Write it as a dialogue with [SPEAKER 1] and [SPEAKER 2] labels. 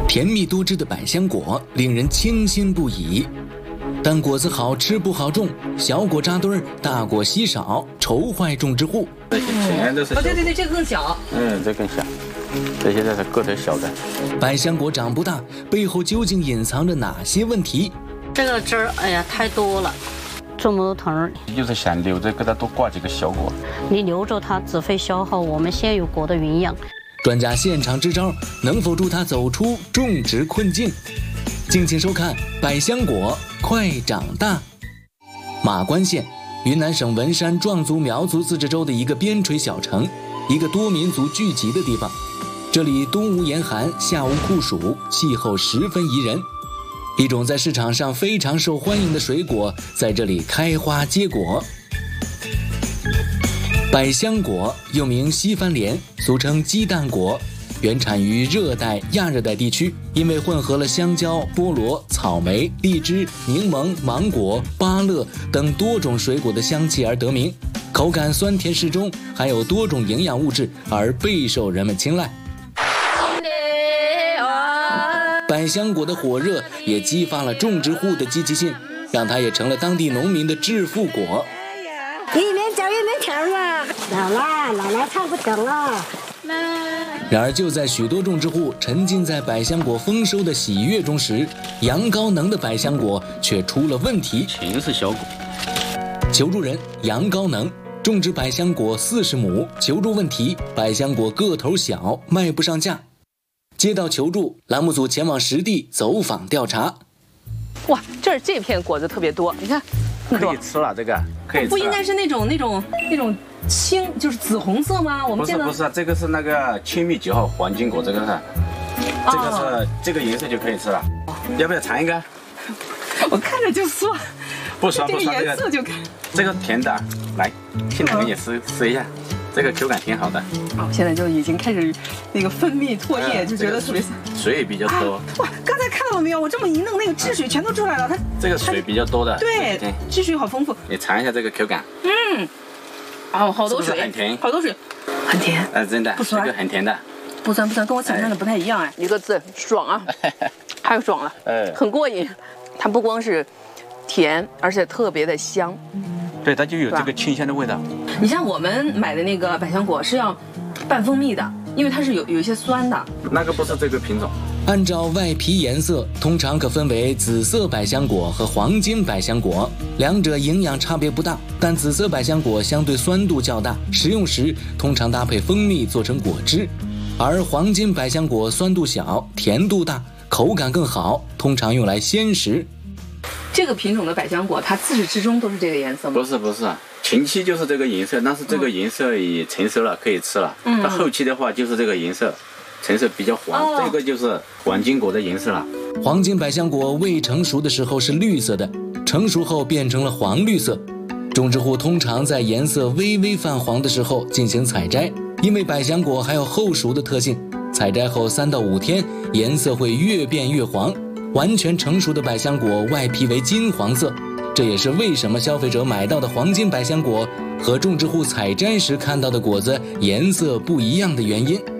[SPEAKER 1] 甜蜜多汁的百香果令人倾心不已，但果子好吃不好种，小果扎堆儿，大果稀少，愁坏种植户。
[SPEAKER 2] 全都是
[SPEAKER 3] 对对对，这个更小。
[SPEAKER 2] 这更小，这些都是个头小的。
[SPEAKER 1] 百香果长不大，背后究竟隐藏着哪些问题？
[SPEAKER 4] 这个汁儿，哎呀，太多了，种不头儿。
[SPEAKER 2] 就是想留着给它多挂几个小果。
[SPEAKER 4] 你留着它，只会消耗我们现有果的营养。
[SPEAKER 1] 专家现场支招，能否助它走出种植困境？敬请收看《百香果快长大》。马关县，云南省文山壮族苗族自治州的一个边陲小城，一个多民族聚集的地方。这里冬无严寒，夏无酷暑，气候十分宜人。一种在市场上非常受欢迎的水果在这里开花结果。百香果又名西番莲，俗称鸡蛋果，原产于热带、亚热带地区，因为混合了香蕉、菠萝、草莓、荔枝、柠檬、芒果、芭乐等多种水果的香气而得名，口感酸甜适中，含有多种营养物质，而备受人们青睐。百香果的火热也激发了种植户的积极性，让它也成了当地农民的致富果。
[SPEAKER 5] 一面走一面跳啊！姥姥唱不懂啊。
[SPEAKER 1] 然而就在许多种植户沉浸在百香果丰收的喜悦中时，杨高能的百香果却出了问题。
[SPEAKER 2] 全是小果。
[SPEAKER 1] 求助人杨高能种植百香果40亩，求助问题：百香果个头小，卖不上价。接到求助，栏目组前往实地走访调查。
[SPEAKER 3] 哇，这片果子特别多，你看，
[SPEAKER 2] 可以吃了，这个可以吃。
[SPEAKER 3] 不应该是那种青，就是紫红色吗？我们见到
[SPEAKER 2] 不是，这个是那个青蜜9号黄金果，这个是这个颜色就可以吃了。要不要尝一个？
[SPEAKER 3] 我看着就酸，
[SPEAKER 2] 不酸，
[SPEAKER 3] 这个颜色就看。
[SPEAKER 2] 这个甜的，来，现在给你试一下。这个口感挺好的。
[SPEAKER 3] 现在就已经开始那个分泌唾液，就觉得特别
[SPEAKER 2] 水也比较多。
[SPEAKER 3] 哇，刚才看到了没有？我这么一弄，那个汁水全都出来了。它
[SPEAKER 2] 这个水比较多的。
[SPEAKER 3] 对，汁水好丰富。
[SPEAKER 2] 你尝一下这个口感。
[SPEAKER 3] 好多水，
[SPEAKER 2] 是不是很甜？
[SPEAKER 3] 好多水，很甜。
[SPEAKER 2] 真的，
[SPEAKER 3] 不酸，
[SPEAKER 2] 这个很甜的。
[SPEAKER 3] 不酸，跟我想象的不太一样哎。一个字，爽啊！太爽了，很过瘾。它不光是甜，而且特别的香。
[SPEAKER 2] 对，它就有这个清香的味道。
[SPEAKER 3] 你像我们买的那个百香果是要拌蜂蜜的，因为它是有一些酸的。
[SPEAKER 2] 那个不是这个品种。
[SPEAKER 1] 按照外皮颜色，通常可分为紫色百香果和黄金百香果，两者营养差别不大，但紫色百香果相对酸度较大，食用时通常搭配蜂蜜做成果汁，而黄金百香果酸度小，甜度大，口感更好，通常用来鲜食。
[SPEAKER 3] 这个品种的百香果，它自始至终都是这个颜色吗？
[SPEAKER 2] 不是，前期就是这个颜色，但是这个颜色也成熟了，可以吃了。到后期的话就是这个颜色，成熟比较黄，这个就是黄金果的颜色了。
[SPEAKER 1] 黄金百香果未成熟的时候是绿色的，成熟后变成了黄绿色。种植户通常在颜色微微泛黄的时候进行采摘，因为百香果还有后熟的特性，采摘后3到5天，颜色会越变越黄。完全成熟的百香果外皮为金黄色，这也是为什么消费者买到的黄金百香果和种植户采摘时看到的果子颜色不一样的原因。